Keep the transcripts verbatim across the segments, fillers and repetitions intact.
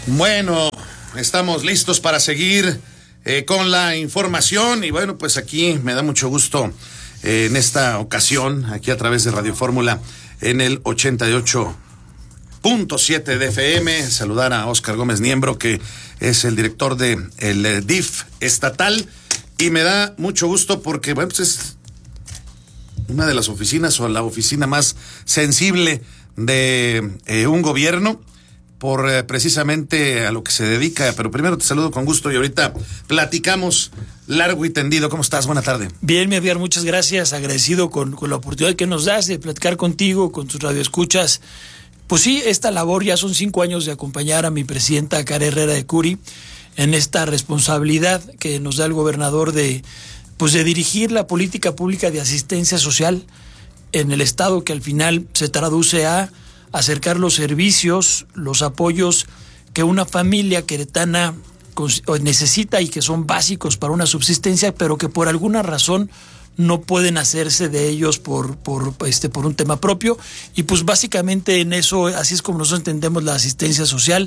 Bueno, estamos listos para seguir eh, con la información y bueno, pues aquí me da mucho gusto eh, en esta ocasión, aquí a través de Radio Fórmula en el ochenta y ocho punto siete de F M, saludar a Óscar Gómez Niembro, que es el director de el D I F estatal, y me da mucho gusto porque bueno, pues es una de las oficinas o la oficina más sensible de eh, un gobierno por eh, precisamente a lo que se dedica. Pero primero te saludo con gusto y ahorita platicamos largo y tendido. ¿Cómo estás? Buena tarde. Bien, mi Edgar, muchas gracias. Agradecido con, con la oportunidad que nos das de platicar contigo, con tus radioescuchas. Pues sí, esta labor, ya son cinco años de acompañar a mi presidenta Karen Herrera de Curi en esta responsabilidad que nos da el gobernador de, pues de dirigir la política pública de asistencia social en el estado, que al final se traduce a acercar los servicios, los apoyos que una familia queretana necesita y que son básicos para una subsistencia, pero que por alguna razón no pueden hacerse de ellos por, por, este, por un tema propio. Y pues básicamente en eso, así es como nosotros entendemos la asistencia social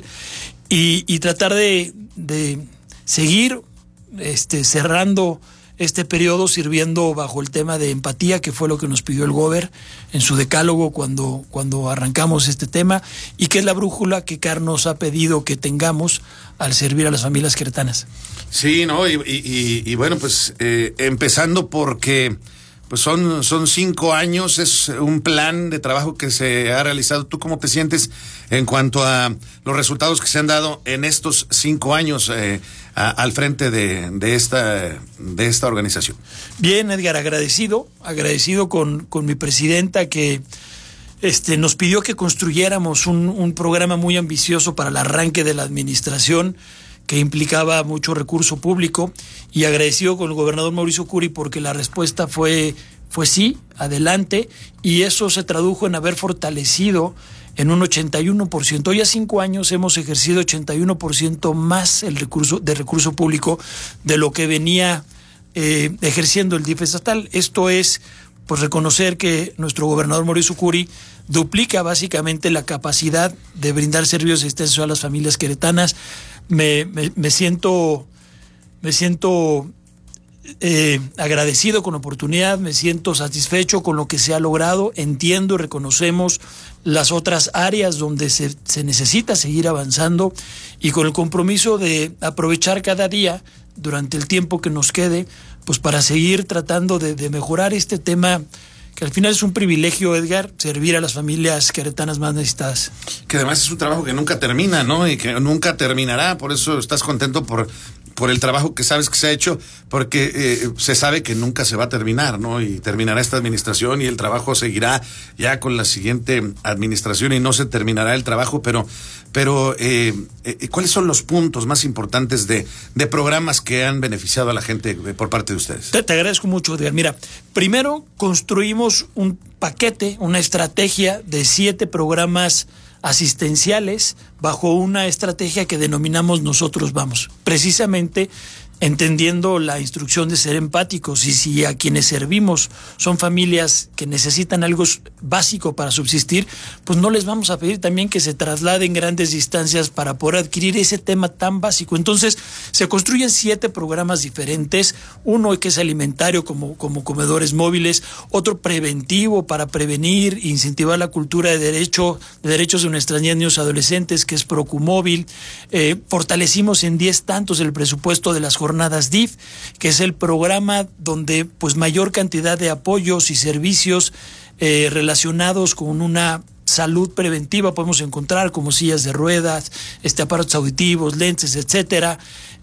y, y tratar de, de seguir este, cerrando este periodo sirviendo bajo el tema de empatía, que fue lo que nos pidió el Gober en su decálogo cuando, cuando arrancamos este tema, y que es la brújula que Car nos ha pedido que tengamos al servir a las familias queretanas. Sí, no, y, y, y bueno, pues eh, empezando porque pues son, son cinco años, es un plan de trabajo que se ha realizado. ¿Tú cómo te sientes en cuanto a los resultados que se han dado en estos cinco años eh, a, al frente de, de esta de esta organización? Bien, Edgar, agradecido, agradecido con, con mi presidenta que este, nos pidió que construyéramos un, un programa muy ambicioso para el arranque de la administración, que implicaba mucho recurso público, y agradecido con el gobernador Mauricio Curi porque la respuesta fue, fue sí, adelante, y eso se tradujo en haber fortalecido en un ochenta y uno por ciento. Hoy a cinco años hemos ejercido ochenta y uno por ciento más el recurso de recurso público de lo que venía eh, ejerciendo el D I F estatal. Esto es pues reconocer que nuestro gobernador Mauricio Curi duplica básicamente la capacidad de brindar servicios de asistencia a las familias queretanas. Me, me, me siento, me siento eh, agradecido con la oportunidad, me siento satisfecho con lo que se ha logrado. Entiendo y reconocemos las otras áreas donde se, se necesita seguir avanzando, y con el compromiso de aprovechar cada día durante el tiempo que nos quede, pues para seguir tratando de, de mejorar este tema, que al final es un privilegio, Edgar, servir a las familias queretanas más necesitadas. Que además es un trabajo que nunca termina, ¿no? Y que nunca terminará, por eso estás contento por, por el trabajo que sabes que se ha hecho, porque eh, se sabe que nunca se va a terminar, ¿no? Y terminará esta administración y el trabajo seguirá ya con la siguiente administración y no se terminará el trabajo, pero pero eh, eh, ¿cuáles son los puntos más importantes de, de programas que han beneficiado a la gente por parte de ustedes? Te, te agradezco mucho, Edgar. Mira, primero construimos un paquete, una estrategia de siete programas asistenciales bajo una estrategia que denominamos Nosotros Vamos, precisamente entendiendo la instrucción de ser empáticos, y si a quienes servimos son familias que necesitan algo básico para subsistir, pues no les vamos a pedir también que se trasladen grandes distancias para poder adquirir ese tema tan básico. Entonces se construyen siete programas diferentes, uno que es alimentario como, como comedores móviles, otro preventivo para prevenir e incentivar la cultura de derecho de derechos de nuestras niñas y adolescentes, que es Procumóvil. Eh, fortalecimos en diez tantos el presupuesto de las jornadas Jornadas D I F, que es el programa donde pues mayor cantidad de apoyos y servicios eh, relacionados con una salud preventiva podemos encontrar, como sillas de ruedas, este aparatos auditivos, lentes, etcétera.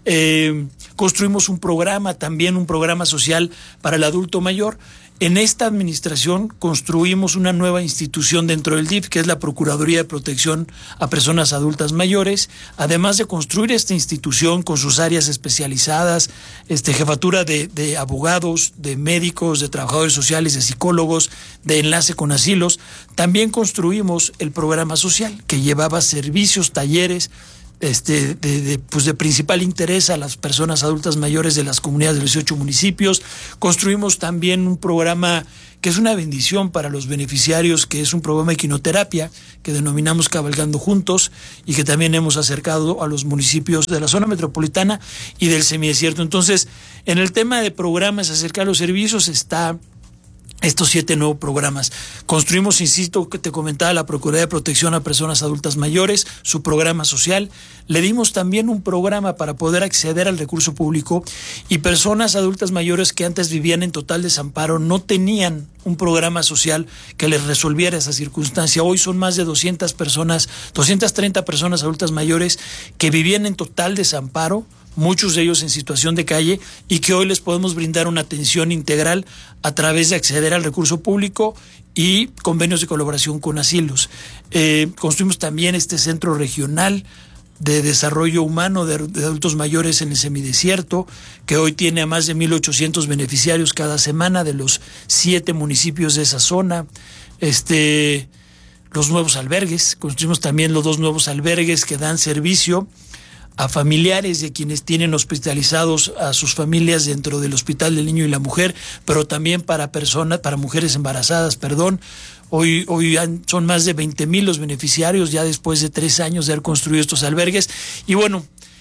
Eh, construimos un programa, también un programa social para el adulto mayor. En esta administración construimos una nueva institución dentro del D I F, que es la Procuraduría de Protección a Personas Adultas Mayores. Además de construir esta institución con sus áreas especializadas, este, jefatura de, de abogados, de médicos, de trabajadores sociales, de psicólogos, de enlace con asilos, también construimos el programa social, que llevaba servicios, talleres este, de, de, pues de principal interés a las personas adultas mayores de las comunidades de los dieciocho municipios. Construimos también un programa que es una bendición para los beneficiarios, que es un programa de quinoterapia que denominamos Cabalgando Juntos y que también hemos acercado a los municipios de la zona metropolitana y del semidesierto. Entonces, en el tema de programas acerca de los servicios está estos siete nuevos programas. Construimos, insisto, que te comentaba, la Procuraduría de Protección a Personas Adultas Mayores, su programa social. Le dimos también un programa para poder acceder al recurso público, y personas adultas mayores que antes vivían en total desamparo no tenían un programa social que les resolviera esa circunstancia. Hoy son más de doscientas personas, doscientas treinta personas adultas mayores que vivían en total desamparo, muchos de ellos en situación de calle, y que hoy les podemos brindar una atención integral a través de acceder al recurso público y convenios de colaboración con asilos. Eh, construimos también este centro regional de desarrollo humano de, de adultos mayores en el semidesierto, que hoy tiene a más de mil ochocientos beneficiarios cada semana de los siete municipios de esa zona. Este, los nuevos albergues, construimos también los dos nuevos albergues que dan servicio a familiares de quienes tienen hospitalizados a sus familias dentro del Hospital del Niño y la Mujer, pero también para personas, para mujeres embarazadas, perdón. Hoy, hoy han, son más de veinte mil los beneficiarios ya después de tres años de haber construido estos albergues. Y bueno,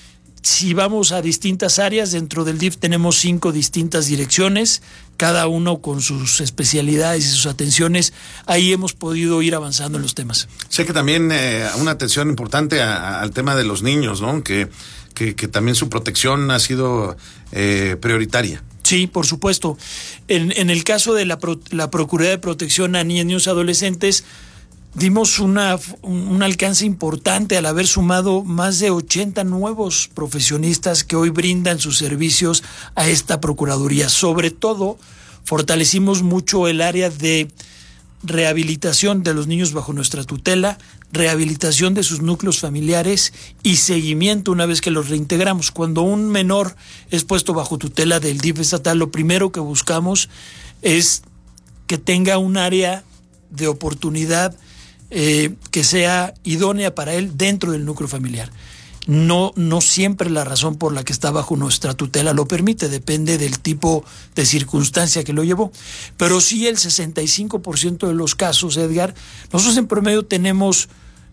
si vamos a distintas áreas, dentro del D I F tenemos cinco distintas direcciones, cada uno con sus especialidades y sus atenciones. Ahí hemos podido ir avanzando en los temas. Sé que también eh, una atención importante a, a, al tema de los niños, ¿no? Que, que, que también su protección ha sido eh, prioritaria. Sí, por supuesto. En, en el caso de la, Pro, la Procuraduría de Protección a Niñas, Niños y Adolescentes, dimos una, un, un alcance importante al haber sumado más de ochenta nuevos profesionistas que hoy brindan sus servicios a esta Procuraduría. Sobre todo, fortalecimos mucho el área de rehabilitación de los niños bajo nuestra tutela, rehabilitación de sus núcleos familiares y seguimiento una vez que los reintegramos. Cuando un menor es puesto bajo tutela del D I F estatal, lo primero que buscamos es que tenga un área de oportunidad eh, que sea idónea para él dentro del núcleo familiar. No, no siempre la razón por la que está bajo nuestra tutela lo permite, depende del tipo de circunstancia que lo llevó. Pero sí, el sesenta y cinco por ciento de los casos, Edgar, nosotros en promedio tenemos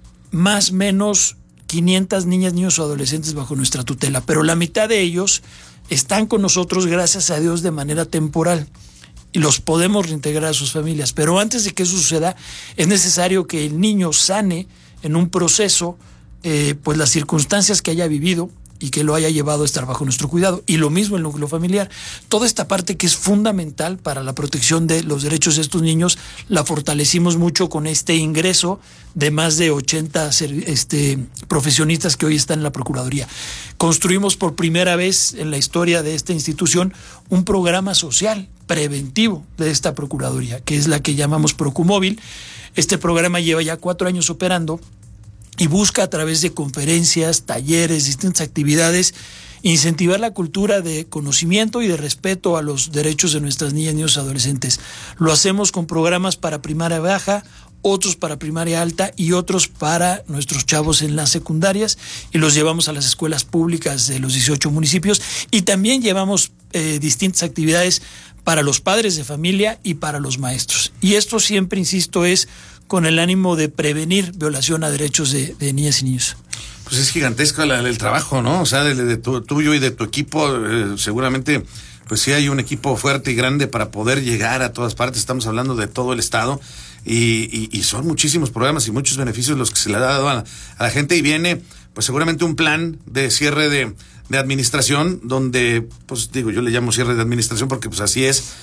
más o menos quinientas niñas, niños o adolescentes bajo nuestra tutela, pero la mitad de ellos están con nosotros, gracias a Dios, de manera temporal, y los podemos reintegrar a sus familias. Pero antes de que eso suceda, es necesario que el niño sane en un proceso Eh, pues las circunstancias que haya vivido y que lo haya llevado a estar bajo nuestro cuidado. Y lo mismo el núcleo familiar. Toda esta parte que es fundamental para la protección de los derechos de estos niños, la fortalecimos mucho con este ingreso de más de ochenta este, profesionistas que hoy están en la Procuraduría. Construimos por primera vez en la historia de esta institución un programa social preventivo de esta Procuraduría, que es la que llamamos Procumóvil. Este programa lleva ya cuatro años operando y busca, a través de conferencias, talleres, distintas actividades, incentivar la cultura de conocimiento y de respeto a los derechos de nuestras niñas, niños y adolescentes. Lo hacemos con programas para primaria baja, otros para primaria alta y otros para nuestros chavos en las secundarias, y los llevamos a las escuelas públicas de los dieciocho municipios, y también llevamos eh, distintas actividades para los padres de familia y para los maestros. Y esto siempre, insisto, es con el ánimo de prevenir violación a derechos de, de niñas y niños. Pues es gigantesco la, el trabajo, ¿no? O sea, de, de tu, tuyo y de tu equipo, eh, seguramente, pues sí hay un equipo fuerte y grande para poder llegar a todas partes. Estamos hablando de todo el estado, y, y, y son muchísimos programas y muchos beneficios los que se le ha dado a la, a la gente, y viene, pues seguramente un plan de cierre de, de administración, donde, pues digo, yo le llamo cierre de administración porque pues así es,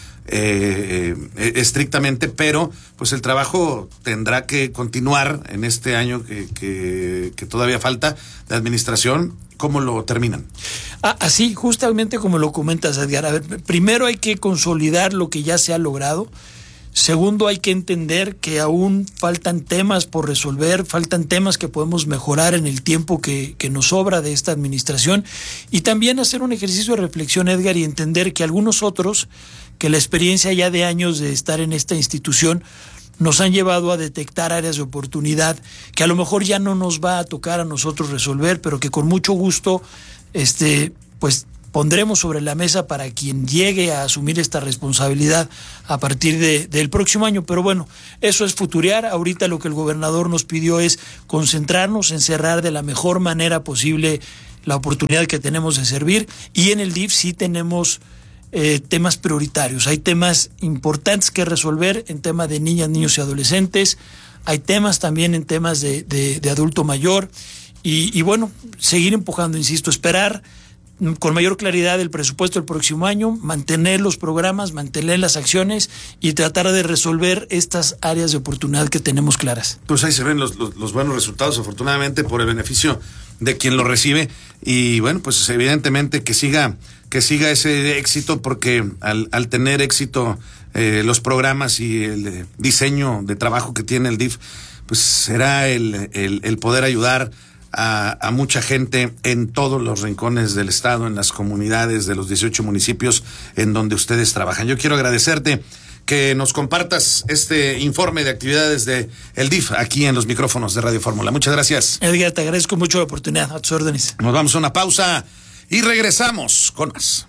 Eh, eh, estrictamente, pero pues el trabajo tendrá que continuar en este año que, que, que todavía falta de administración. ¿Cómo lo terminan? Ah, así, justamente como lo comentas, Edgar. A ver, primero hay que consolidar lo que ya se ha logrado. Segundo, hay que entender que aún faltan temas por resolver, faltan temas que podemos mejorar en el tiempo que, que nos sobra de esta administración, y también hacer un ejercicio de reflexión, Edgar, y entender que algunos otros, que la experiencia ya de años de estar en esta institución nos han llevado a detectar áreas de oportunidad que a lo mejor ya no nos va a tocar a nosotros resolver, pero que con mucho gusto este, pues pondremos sobre la mesa para quien llegue a asumir esta responsabilidad a partir de, del próximo año. Pero bueno, eso es futurear. Ahorita lo que el gobernador nos pidió es concentrarnos en cerrar de la mejor manera posible la oportunidad que tenemos de servir, y en el D I F sí tenemos eh, temas prioritarios. Hay temas importantes que resolver en tema de niñas, niños y adolescentes. Hay temas también en temas de, de, de adulto mayor y, y bueno, seguir empujando, insisto, esperar con mayor claridad el presupuesto del próximo año, mantener los programas, mantener las acciones y tratar de resolver estas áreas de oportunidad que tenemos claras. Pues ahí se ven los, los, los buenos resultados, afortunadamente, por el beneficio de quien lo recibe, y bueno, pues evidentemente que siga que siga ese éxito, porque al, al tener éxito eh, los programas y el diseño de trabajo que tiene el D I F, pues será el, el, el poder ayudar A, a mucha gente en todos los rincones del estado, en las comunidades de los dieciocho municipios en donde ustedes trabajan. Yo quiero agradecerte que nos compartas este informe de actividades de el D I F aquí en los micrófonos de Radio Fórmula. Muchas gracias. Edgar, te agradezco mucho la oportunidad. A tus órdenes. Nos vamos a una pausa y regresamos con más.